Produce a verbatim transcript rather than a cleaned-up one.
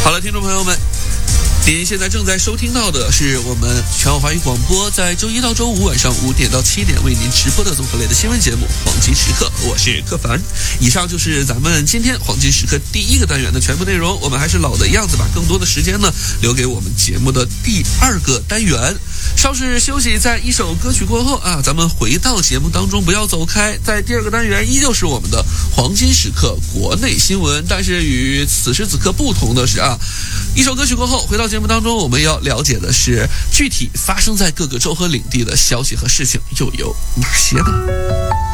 好了，听众朋友们，您现在正在收听到的是我们全网华语广播在周一到周五晚上五点到七点为您直播的综合类的新闻节目《黄金时刻》，我是柯凡。以上就是咱们今天黄金时刻第一个单元的全部内容。我们还是老的样子，把更多的时间呢留给我们节目的第二个单元。稍事休息，在一首歌曲过后啊，咱们回到节目当中，不要走开。在第二个单元依旧是我们的黄金时刻国内新闻，但是与此时此刻不同的是啊，一首歌曲过后回到节目当中，我们要了解的是具体发生在各个州和领地的消息和事情又有哪些呢？